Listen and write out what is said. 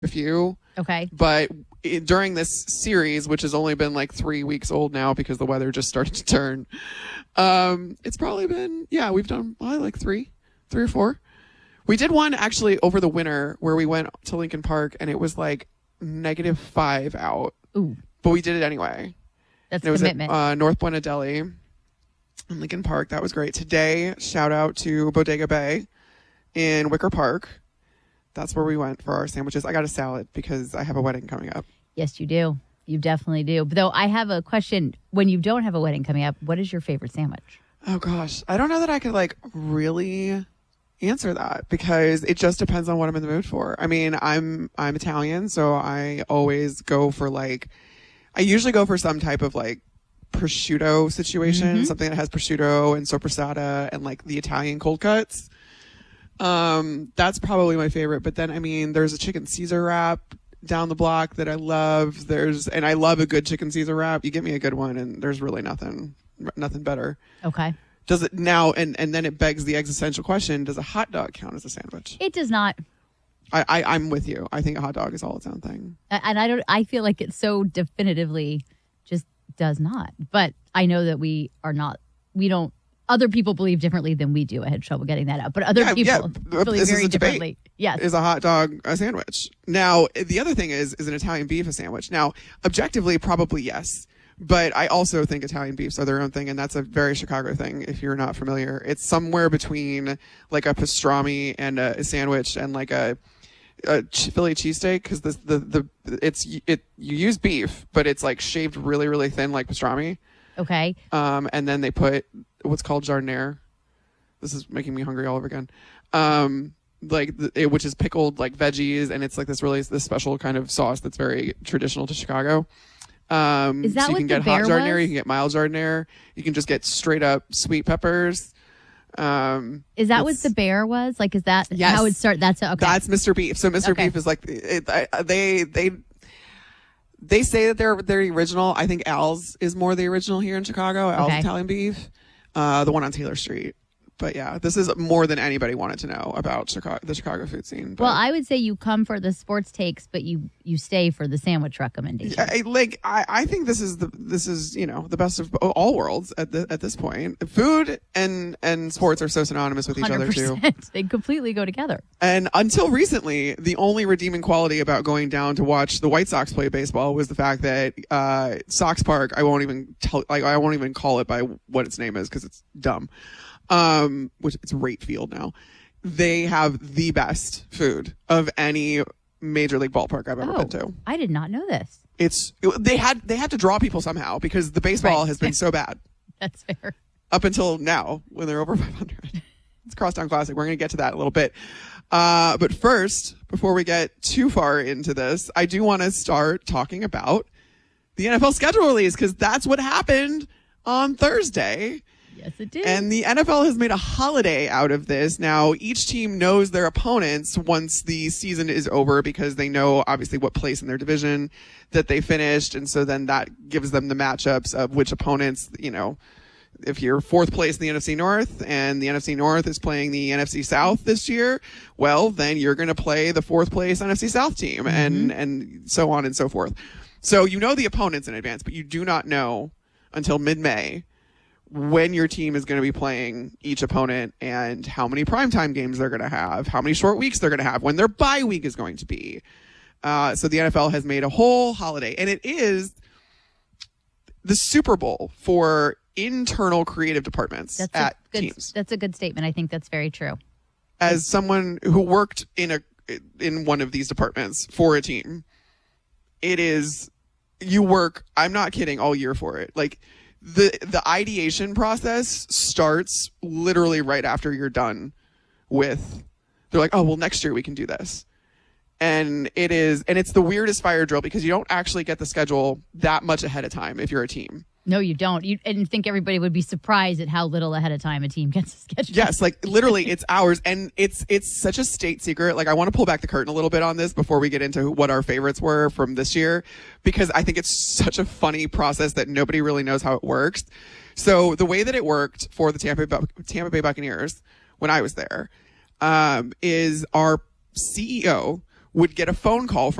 a few. Okay. But during this series, which has only been like 3 weeks old now because the weather just started to turn, it's probably been, we've done like three or four. We did one actually over the winter where we went to Lincoln Park and it was like -5 out. Ooh. But we did it anyway. That's commitment. It was at North Buena Deli in Lincoln Park. That was great. Today, shout out to Bodega Bay in Wicker Park. That's where we went for our sandwiches. I got a salad because I have a wedding coming up. Yes, you do. You definitely do. Though I have a question. When you don't have a wedding coming up, what is your favorite sandwich? Oh, gosh. I don't know that I could like really answer that because it just depends on what I'm in the mood for. I mean, I'm Italian, so I always go for I usually go for some type of like prosciutto situation, something that has prosciutto and soppressata and like the Italian cold cuts. That's probably my favorite. But then, I mean, there's a chicken Caesar wrap down the block that I love. And I love a good chicken Caesar wrap. You give me a good one and there's really nothing better. Okay. Does it now? And then it begs the existential question: does a hot dog count as a sandwich? It does not. I'm with you. I think a hot dog is all its own thing. And I feel like it so definitively just does not. But I know that we don't, other people believe differently than we do. I had trouble getting that out. But other people believe very differently. Yes. Is a hot dog a sandwich? Now, the other thing is an Italian beef a sandwich? Now, objectively, probably yes. But I also think Italian beefs are their own thing, and that's a very Chicago thing, if you're not familiar. It's somewhere between like a pastrami and a sandwich and like a Philly cheesesteak, because you use beef, but it's like shaved really, really thin like pastrami. Okay. And then they put what's called jardiniere. This is making me hungry all over again. Which is pickled like veggies, and it's like this special kind of sauce that's very traditional to Chicago. Is that so you what can get the hot bear jardiniere, was? you can get mild jardiniere, you can just get straight up sweet peppers. Is that what the bear was? Like, is that yes. how it started? That's okay. That's Mr. Beef. So Mr. Beef is like they say that they're the original. I think Al's is more the original here in Chicago. Al's Italian Beef, the one on Taylor Street. But yeah, this is more than anybody wanted to know about the Chicago food scene. But, well, I would say you come for the sports takes, but you stay for the sandwich recommendation. I think this is the best of all worlds at this point. Food and sports are so synonymous with each other too. They completely go together. And until recently, the only redeeming quality about going down to watch the White Sox play baseball was the fact that Sox Park. I won't even call it by what its name is because it's dumb. Which it's Rate Field now. They have the best food of any major league ballpark I've ever been to. I did not know this. They had to draw people somehow because the baseball has been so bad. That's fair. Up until now when they're over 500. It's Crosstown Classic. We're going to get to that in a little bit. But first, before we get too far into this, I do want to start talking about the NFL schedule release because that's what happened on Thursday. Yes, it did. And the NFL has made a holiday out of this. Now, each team knows their opponents once the season is over because they know, obviously, what place in their division that they finished. And so then that gives them the matchups of which opponents, if you're fourth place in the NFC North and the NFC North is playing the NFC South this year, well, then you're going to play the fourth place NFC South team and so on and so forth. So you know the opponents in advance, but you do not know until mid-May when your team is going to be playing each opponent and how many primetime games they're going to have, how many short weeks they're going to have, when their bye week is going to be. So the NFL has made a whole holiday, and it is the Super Bowl for internal creative departments at teams. That's a good statement. I think that's very true. As someone who worked in one of these departments for a team, you work, I'm not kidding, all year for it. Like, the ideation process starts literally right after you're done with, they're like, oh, well, next year we can do this. And it's the weirdest fire drill because you don't actually get the schedule that much ahead of time if you're a team. No, you don't. And think everybody would be surprised at how little ahead of time a team gets a schedule. Yes, like literally it's hours, and it's such a state secret. Like I want to pull back the curtain a little bit on this before we get into what our favorites were from this year, because I think it's such a funny process that nobody really knows how it works. So the way that it worked for the Tampa Bay Buccaneers when I was there, is our CEO would get a phone call